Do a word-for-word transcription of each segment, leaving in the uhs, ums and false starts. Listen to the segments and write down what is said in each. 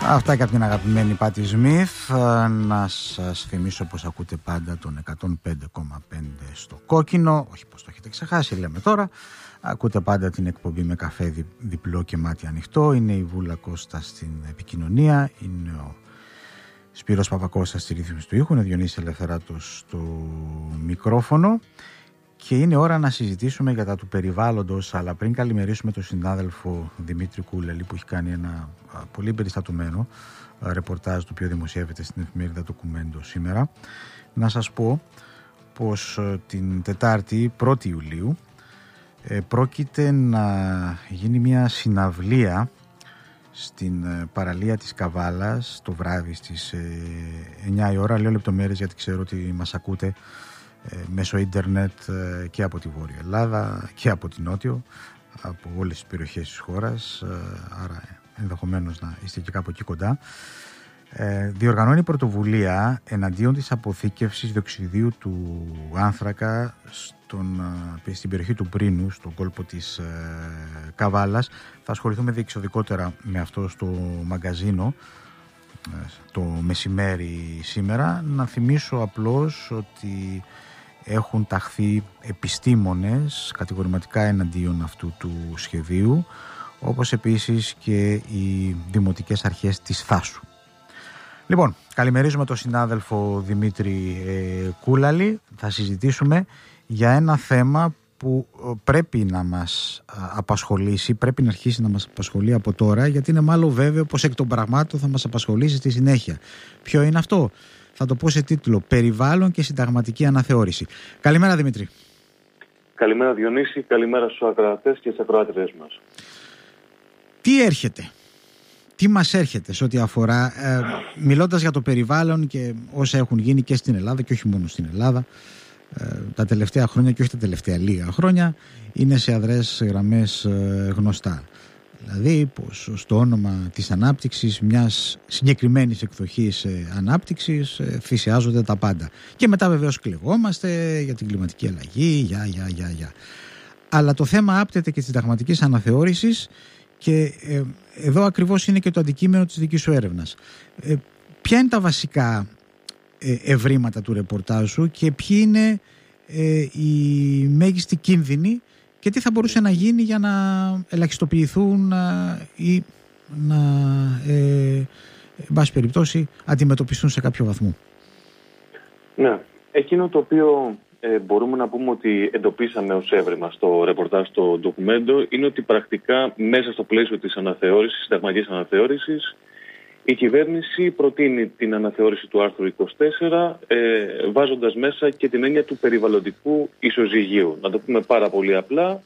Αυτά και από την αγαπημένη Πάτη Σμιθ. Να σας θυμίσω πως ακούτε πάντα τον εκατόν πέντε κόμμα πέντε στο κόκκινο. Όχι πως το έχετε ξεχάσει, λέμε τώρα. Ακούτε πάντα την εκπομπή με καφέ δι, διπλό και μάτι ανοιχτό. Είναι η Βούλα Κώστα στην επικοινωνία. Είναι ο Σπύρος Παπακώστας στη ρύθμιση του ήχου. Είναι ο Διονύσης Ελευθεράτος στο μικρόφωνο. Και είναι ώρα να συζητήσουμε για τα του περιβάλλοντος, αλλά πριν καλημερίσουμε τον συνάδελφο Δημήτρη Κούλαλη που έχει κάνει ένα πολύ περιστατωμένο ρεπορτάζ το οποίο δημοσιεύεται στην εφημερίδα Ντοκουμέντο σήμερα, να σας πω πως την Τετάρτη πρώτη Ιουλίου πρόκειται να γίνει μια συναυλία στην παραλία της Καβάλας το βράδυ στις εννιά η ώρα. Λέω λεπτομέρειες γιατί ξέρω ότι μας ακούτε μέσω ίντερνετ και από τη Βόρεια Ελλάδα και από τη Νότιο, από όλες τις περιοχές της χώρας, άρα ενδεχομένως να είστε και κάπου εκεί κοντά. Διοργανώνει πρωτοβουλία εναντίον της αποθήκευσης διοξιδίου του άνθρακα στον, στην περιοχή του Πρίνου, στον κόλπο της Καβάλας. Θα ασχοληθούμε διεξοδικότερα με αυτό στο μαγκαζίνο το μεσημέρι σήμερα. Να θυμίσω απλώς ότι έχουν ταχθεί επιστήμονες κατηγορηματικά εναντίον αυτού του σχεδίου, όπως επίσης και οι δημοτικές αρχές της Θάσου. Λοιπόν, καλημερίζουμε τον συνάδελφο Δημήτρη ε, Κούλαλη. Θα συζητήσουμε για ένα θέμα που πρέπει να μας απασχολήσει, πρέπει να αρχίσει να μας απασχολεί από τώρα, γιατί είναι μάλλον βέβαιο πως εκ των πραγμάτων θα μας απασχολήσει στη συνέχεια. Ποιο είναι αυτό? Θα το πω σε τίτλο «Περιβάλλον και συνταγματική αναθεώρηση». Καλημέρα Δημήτρη. Καλημέρα Διονύση, καλημέρα στους ακροατές και στις ακροάτριες μας. Τι έρχεται, τι μας έρχεται σε ό,τι αφορά, ε, μιλώντας για το περιβάλλον και όσα έχουν γίνει και στην Ελλάδα και όχι μόνο στην Ελλάδα, ε, τα τελευταία χρόνια και όχι τα τελευταία λίγα χρόνια, είναι σε αδρές γραμμές ε, γνωστά. Δηλαδή πως στο όνομα της ανάπτυξης, μιας συγκεκριμένης εκδοχής ε, ανάπτυξης, ε, θυσιάζονται τα πάντα. Και μετά βεβαίως κλεγόμαστε για την κλιματική αλλαγή, για, για, για, για. Αλλά το θέμα άπτεται και της συνταγματικής αναθεώρησης και ε, εδώ ακριβώς είναι και το αντικείμενο της δικής σου έρευνας. Ε, ποια είναι τα βασικά ε, ευρήματα του ρεπορτάζου και ποιοι είναι ε, οι μέγιστοι κίνδυνοι και τι θα μπορούσε να γίνει για να ελαχιστοποιηθούν ή να, ε, εν πάση περιπτώσει, αντιμετωπιστούν σε κάποιο βαθμό. Ναι, εκείνο το οποίο ε, μπορούμε να πούμε ότι εντοπίσαμε ως έβριμα στο ρεπορτάζ στο ντοκουμέντο είναι ότι πρακτικά μέσα στο πλαίσιο της αναθεώρησης, συνταγματικής αναθεώρησης, η κυβέρνηση προτείνει την αναθεώρηση του άρθρου είκοσι τέσσερα ε, βάζοντας μέσα και την έννοια του περιβαλλοντικού ισοζυγίου. Να το πούμε πάρα πολύ απλά,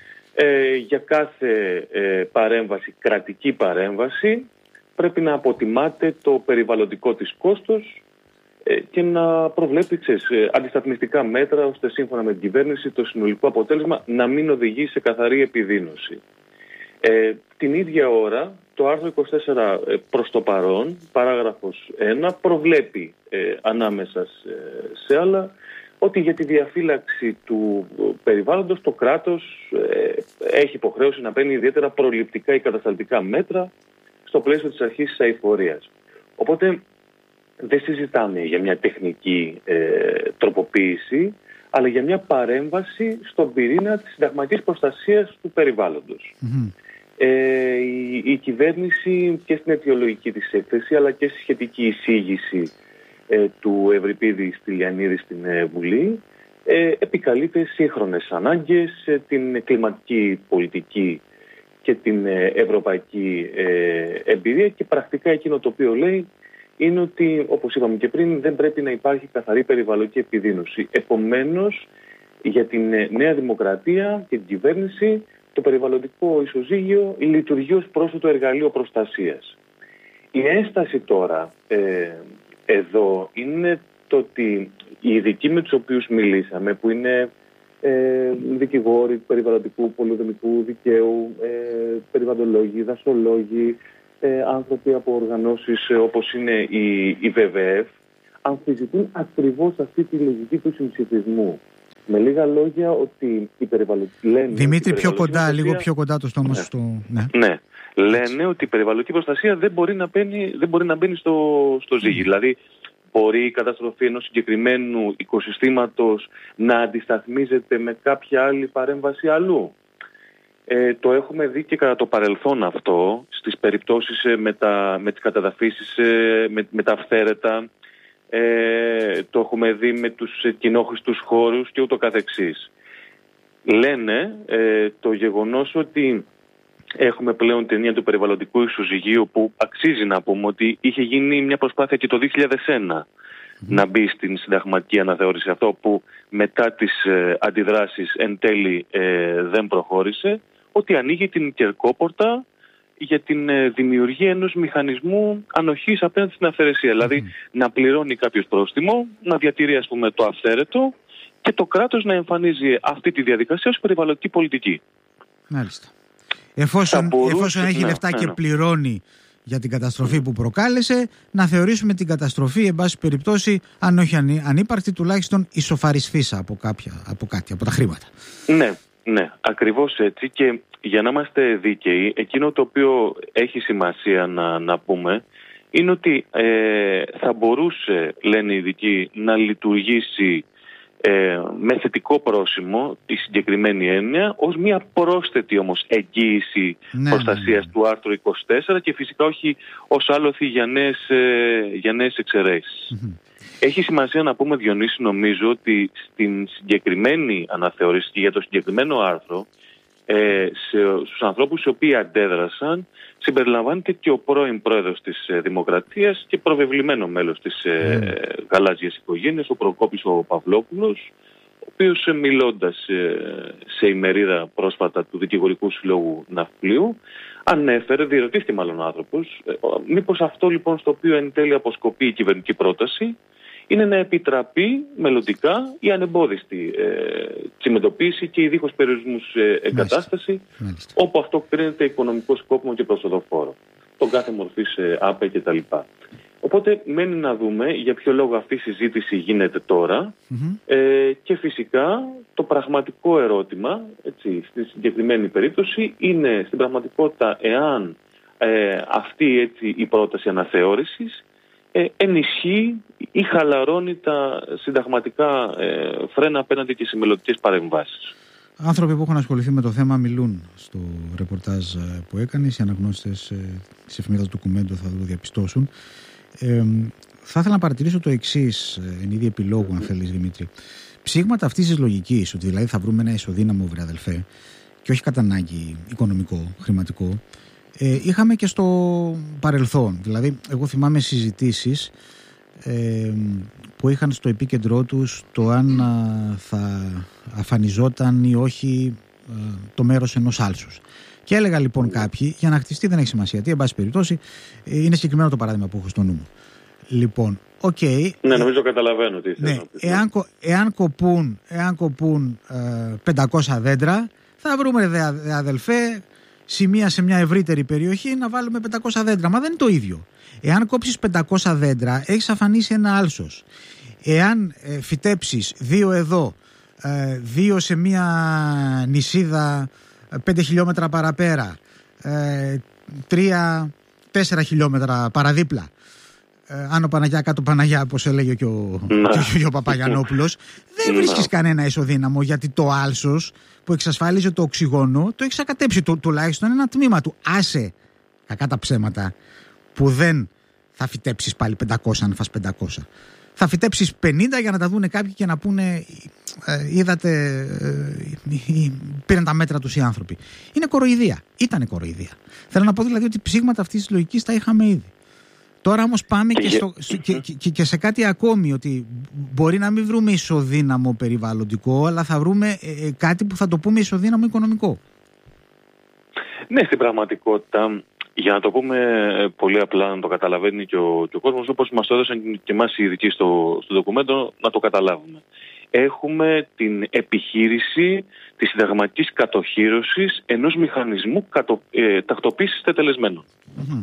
ε, για κάθε ε, παρέμβαση, κρατική παρέμβαση, πρέπει να αποτιμάται το περιβαλλοντικό της κόστος ε, και να προβλέπει ξέρεις, ε, αντισταθμιστικά μέτρα ώστε σύμφωνα με την κυβέρνηση το συνολικό αποτέλεσμα να μην οδηγεί σε καθαρή επιδείνωση. Ε, την ίδια ώρα το άρθρο είκοσι τέσσερα ε, προς το παρόν, παράγραφος ένα, προβλέπει ε, ανάμεσα σε, σε άλλα ότι για τη διαφύλαξη του περιβάλλοντος το κράτος ε, έχει υποχρέωση να παίρνει ιδιαίτερα προληπτικά ή κατασταλτικά μέτρα στο πλαίσιο της αρχής της αειφορίας. Οπότε δεν συζητάμε για μια τεχνική ε, τροποποίηση, αλλά για μια παρέμβαση στον πυρήνα της συνταγματικής προστασίας του περιβάλλοντος. Mm-hmm. Ε, η, η κυβέρνηση και στην αιτιολογική της έκθεση αλλά και στη σχετική εισήγηση ε, του Ευρυπίδη Στυλιανίδη στην ε, Βουλή ε, επικαλείται σύγχρονες ανάγκες, ε, την κλιματική πολιτική και την ε, ευρωπαϊκή ε, εμπειρία και πρακτικά εκείνο το οποίο λέει είναι ότι, όπως είπαμε και πριν, δεν πρέπει να υπάρχει καθαρή περιβαλλοντική επιδείνωση. Επομένως, για την ε, Νέα Δημοκρατία και την κυβέρνηση το περιβαλλοντικό ισοζύγιο λειτουργεί ως πρόσθετο εργαλείο προστασίας. Η ένσταση τώρα ε, εδώ είναι το ότι οι ειδικοί με τους οποίους μιλήσαμε, που είναι ε, δικηγόροι του περιβαλλοντικού πολυδομικού δικαίου, ε, περιβαλλοντολόγοι, δασολόγοι, ε, άνθρωποι από οργανώσεις ε, όπως είναι η, η βι βι εφ, αμφισβητούν ακριβώς αυτή τη λογική του συμψηφισμού. Με λίγα λόγια ότι η περιβαλλοντική... Δημήτρη, πιο κοντά, προστασία... λίγο πιο κοντά το στόμα σου. Ναι. Στο... Ναι. ναι. Λένε ότι η περιβαλλοντική προστασία δεν μπορεί να μπαίνει, δεν μπορεί να μπαίνει στο, στο ζύγι. Mm. Δηλαδή, μπορεί η καταστροφή ενός συγκεκριμένου οικοσυστήματος να αντισταθμίζεται με κάποια άλλη παρέμβαση αλλού. Ε, το έχουμε δει και κατά το παρελθόν αυτό, στις περιπτώσεις ε, με, τα, με τις καταδαφίσεις, ε, με, με τα αυθαίρετα, ε, το έχουμε δει με τους ε, κοινόχρηστους χώρους και ούτω καθεξής. Λένε ε, το γεγονός ότι έχουμε πλέον την έννοια του περιβαλλοντικού ισοζυγίου, που αξίζει να πούμε ότι είχε γίνει μια προσπάθεια και το δύο χιλιάδες ένα mm. να μπει στην συνταγματική αναθεώρηση, αυτό που μετά τις ε, αντιδράσεις εν τέλει ε, δεν προχώρησε, ότι ανοίγει την κερκόπορτα για την ε, δημιουργία ενός μηχανισμού ανοχής απέναντι στην αυθαιρεσία. Mm. Δηλαδή να πληρώνει κάποιος πρόστιμο, να διατηρεί ας πούμε το αυθαίρετο και το κράτος να εμφανίζει αυτή τη διαδικασία ως περιβαλλοντική πολιτική. Μάλιστα. Εφόσον, μπορούσε, εφόσον έχει ναι, λεφτά ναι, και ναι. πληρώνει για την καταστροφή που προκάλεσε, να θεωρήσουμε την καταστροφή, εν πάση περιπτώσει, αν όχι ανύπαρκτη, τουλάχιστον ισοφαρισφίσα από, κάποια, από κάτι, από τα χρήματα. Ναι, ναι, ακριβώς έτσι. Και για να είμαστε δίκαιοι, εκείνο το οποίο έχει σημασία να, να πούμε είναι ότι ε, θα μπορούσε, λένε οι ειδικοί, να λειτουργήσει Ε, με θετικό πρόσημο τη συγκεκριμένη έννοια ως μια πρόσθετη όμως εγγύηση ναι, προστασίας ναι, ναι. του άρθρου είκοσι τέσσερα και φυσικά όχι ως άλοθη για νέες, ε, για νέες εξαιρέσεις. Mm-hmm. Έχει σημασία να πούμε, Διονύση, νομίζω ότι στην συγκεκριμένη αναθεώρηση και για το συγκεκριμένο άρθρο ε, σε, στους ανθρώπους οι οποίοι αντέδρασαν συμπεριλαμβάνεται και ο πρώην πρόεδρος της ε, Δημοκρατίας και προβεβλημένο μέλος της ε, mm. γαλάζιας οικογένειας, ο Προκόπης ο Παυλόπουλος, ο οποίος ε, μιλώντας ε, σε ημερίδα πρόσφατα του Δικηγορικού Συλλόγου Ναυπλίου ανέφερε, διερωτήθηκε μάλλον ο άνθρωπος, ε, μήπως αυτό λοιπόν στο οποίο εν τέλει αποσκοπεί η κυβερνητική πρόταση είναι να επιτραπεί μελλοντικά η ανεμπόδιστη ε, συμμετοποίηση και η δίχως περιορισμούς ε, εγκατάσταση, Μάλιστα. Μάλιστα. όπου αυτό κρίνεται οικονομικό σκόπιμο και προσοδοφόρο, τον κάθε μορφής ε, άπε κτλ. Οπότε μένει να δούμε για ποιο λόγο αυτή η συζήτηση γίνεται τώρα mm-hmm. ε, και φυσικά το πραγματικό ερώτημα, έτσι, στη συγκεκριμένη περίπτωση, είναι στην πραγματικότητα εάν ε, αυτή έτσι, η πρόταση αναθεώρησης Ε, ενισχύει ή χαλαρώνει τα συνταγματικά ε, φρένα απέναντι και σε μελλοντικές παρεμβάσεις. Άνθρωποι που έχουν ασχοληθεί με το θέμα μιλούν στο ρεπορτάζ που έκανες. Οι αναγνώστες ε, της εφημερίδας του Ντοκουμέντο θα το διαπιστώσουν. Ε, θα ήθελα να παρατηρήσω το εξής, ε, εν είδη επιλόγου, αν θέλεις, Δημήτρη. Ψήγματα αυτής της λογικής, ότι δηλαδή θα βρούμε ένα ισοδύναμο, βρε αδελφέ, και όχι κατά ανάγκη οικονομικό, χρηματικό. Ε, είχαμε και στο παρελθόν. Δηλαδή, εγώ θυμάμαι συζητήσεις ε, που είχαν στο επίκεντρό τους το αν α, θα αφανιζόταν ή όχι α, το μέρος ενός άλσους. Και έλεγα λοιπόν κάποιοι, για να χτιστεί δεν έχει σημασία τι, εν πάση περιπτώσει, ε, είναι συγκεκριμένο το παράδειγμα που έχω στο νου μου. Λοιπόν, οκ. Okay, ναι, νομίζω καταλαβαίνω τι ναι, εάν, εάν κοπούν, εάν κοπούν ε, πεντακόσια δέντρα, θα βρούμε, δε, δε αδελφέ, σημεία σε μια ευρύτερη περιοχή να βάλουμε πεντακόσια δέντρα. Μα δεν είναι το ίδιο. Εάν κόψεις πεντακόσια δέντρα, έχεις αφανίσει ένα άλσος. Εάν ε, φυτέψεις δύο εδώ, ε, δύο σε μια νησίδα πέντε χιλιόμετρα παραπέρα, ε, τρία, τέσσερα χιλιόμετρα παραδίπλα, ε, άνω Παναγιά, κάτω Παναγιά, όπως έλεγε και ο, και, και ο Παπαγιαννόπουλος, δεν βρίσκεις κανένα ισοδύναμο, γιατί το άλσος που εξασφάλιζε το οξυγόνο το έχεις ακατέψει, το, τουλάχιστον ένα τμήμα του. Άσε, κακά τα ψέματα, που δεν θα φυτέψεις πάλι πεντακόσια αν φας πεντακόσια. Θα φυτέψεις πενήντα για να τα δούνε κάποιοι και να πούνε ε, είδατε, ε, πήραν τα μέτρα τους οι άνθρωποι. Είναι κοροϊδία. Ήτανε κοροϊδία. Θέλω να πω δηλαδή ότι ψήγματα αυτής της λογικής τα είχαμε ήδη. Τώρα όμως πάμε και, στο, και, και, και σε κάτι ακόμη, ότι μπορεί να μην βρούμε ισοδύναμο περιβαλλοντικό, αλλά θα βρούμε ε, κάτι που θα το πούμε ισοδύναμο οικονομικό. Ναι, στην πραγματικότητα, για να το πούμε πολύ απλά, να το καταλαβαίνει και ο, και ο κόσμος, όπως μας το έδωσαν και εμάς οι ειδικοί στο, στο ντοκουμέντο, να το καταλάβουμε. Έχουμε την επιχείρηση της συνταγματικής κατοχύρωσης ενός μηχανισμού κατο, ε, τακτοποίησης τετελεσμένων. Mm-hmm.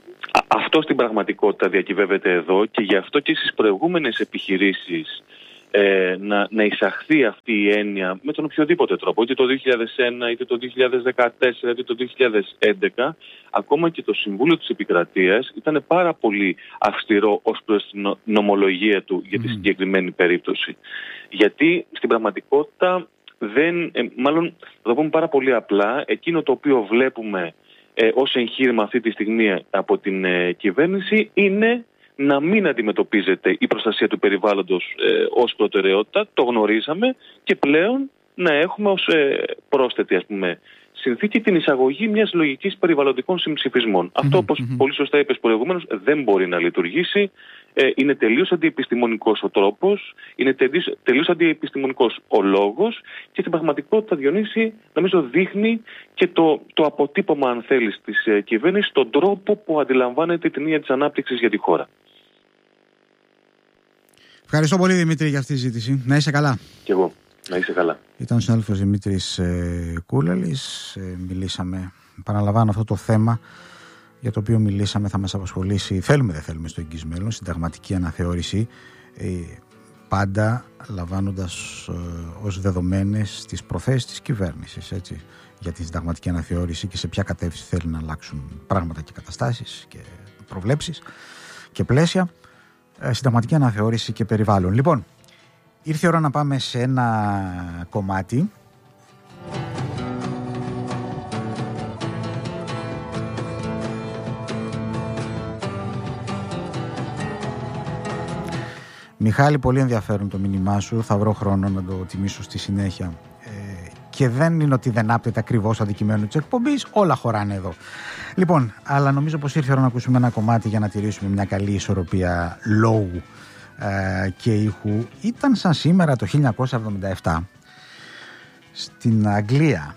Αυτό στην πραγματικότητα διακυβεύεται εδώ και γι' αυτό και στις προηγούμενες επιχειρήσεις ε, να, να εισαχθεί αυτή η έννοια με τον οποιοδήποτε τρόπο, είτε το δύο χιλιάδες ένα, είτε το δύο χιλιάδες δεκατέσσερα, είτε το δύο χιλιάδες έντεκα, ακόμα και το Συμβούλιο της Επικρατείας ήταν πάρα πολύ αυστηρό ως προς την νομολογία του για τη συγκεκριμένη περίπτωση. Γιατί στην πραγματικότητα δεν, ε, μάλλον θα το πούμε πάρα πολύ απλά, εκείνο το οποίο βλέπουμε ε, ως εγχείρημα αυτή τη στιγμή από την ε, κυβέρνηση είναι να μην αντιμετωπίζεται η προστασία του περιβάλλοντος ε, ως προτεραιότητα, το γνωρίζαμε, και πλέον να έχουμε ως ε, πρόσθετη, ας πούμε, συνθήκη την εισαγωγή μιας λογικής περιβαλλοντικών συμψηφισμών. Mm-hmm. Αυτό, όπως mm-hmm. πολύ σωστά είπες προηγουμένως, δεν μπορεί να λειτουργήσει. Ε, είναι τελείως αντιεπιστημονικός ο τρόπος, είναι τελείως, τελείως αντιεπιστημονικός ο λόγος, και στην πραγματικότητα, Διονύση, νομίζω δείχνει και το, το αποτύπωμα, αν θέλεις, της ε, κυβέρνησης, τον τρόπο που αντιλαμβάνεται την έννοια της ανάπτυξης για τη χώρα. Ευχαριστώ πολύ, Δημήτρη, για αυτή τη ζήτηση. Να είσαι καλά. Κι εγώ. Να είσαι καλά. Ήταν ο συνάδελφος Δημήτρης ε, Κούλαλης. Ε, μιλήσαμε, παραλαμβάνω, αυτό το θέμα για το οποίο μιλήσαμε θα μας απασχολήσει, θέλουμε δεν θέλουμε, στο εγγύς μέλλον, συνταγματική αναθεώρηση, ε, πάντα λαμβάνοντας ε, ως δεδομένες τις προθέσεις της κυβέρνησης, έτσι, για τη συνταγματική αναθεώρηση και σε ποια κατεύθυνση θέλει να αλλάξουν πράγματα και καταστάσεις και προβλέψεις και πλαίσια, ε, συνταγματική αναθεώρηση και περιβάλλον. Λοιπόν, ήρθε η ώρα να πάμε σε ένα κομμάτι Μιχάλη, πολύ ενδιαφέρον το μήνυμά σου. Θα βρω χρόνο να το τιμήσω στη συνέχεια. Ε, και δεν είναι ότι δεν άπτεται ακριβώς αντικειμένου της εκπομπής. Όλα χωράνε εδώ. Λοιπόν, αλλά νομίζω πως ήρθε η ώρα να ακούσουμε ένα κομμάτι για να τηρήσουμε μια καλή ισορροπία λόγου ε, και ήχου. Ήταν σαν σήμερα το χίλια εννιακόσια εβδομήντα επτά στην Αγγλία,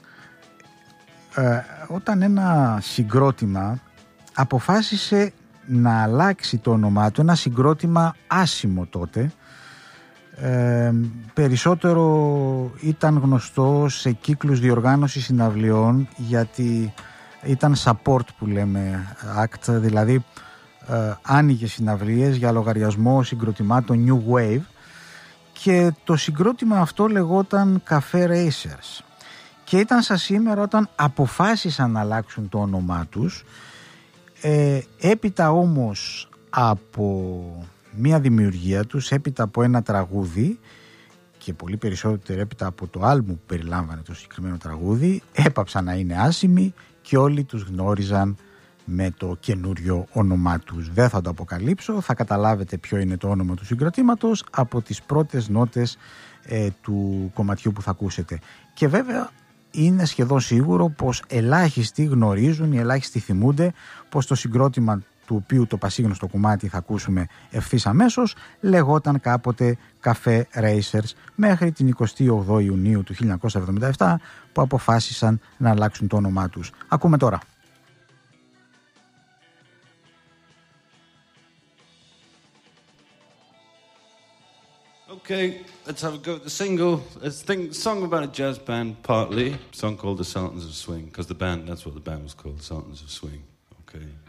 ε, όταν ένα συγκρότημα αποφάσισε να αλλάξει το όνομά του, ένα συγκρότημα άσημο τότε, ε, περισσότερο ήταν γνωστό σε κύκλους διοργάνωσης συναυλιών, γιατί ήταν support που λέμε act, δηλαδή ε, άνοιγε συναυλίες για λογαριασμό συγκροτημάτων New Wave, και το συγκρότημα αυτό λεγόταν Cafe Racers, και ήταν σαν σήμερα όταν αποφάσισαν να αλλάξουν το όνομά τους. Ε, έπειτα όμως από μια δημιουργία τους, έπειτα από ένα τραγούδι και πολύ περισσότερο έπειτα από το άλμπουμ που περιλάμβανε το συγκεκριμένο τραγούδι, έπαψαν να είναι άσημοι και όλοι τους γνώριζαν με το καινούριο όνομά τους. Δεν θα το αποκαλύψω, θα καταλάβετε ποιο είναι το όνομα του συγκροτήματος από τις πρώτες νότες ε, του κομματιού που θα ακούσετε. Και βέβαια είναι σχεδόν σίγουρο πως ελάχιστοι γνωρίζουν, οι ελάχιστοι θυμούνται πως το συγκρότημα του οποίου το πασίγνωστο κομμάτι θα ακούσουμε ευθύς αμέσως λεγόταν κάποτε Cafe Racers, μέχρι την εικοστή όγδοη Ιουνίου του χίλια εννιακόσια εβδομήντα επτά που αποφάσισαν να αλλάξουν το όνομά τους. Ακούμε τώρα. Okay, let's have a go at the single. Let's think song about a jazz band, partly. A song called The Sultans of Swing, because the band, that's what the band was called, The Sultans of Swing. Okay.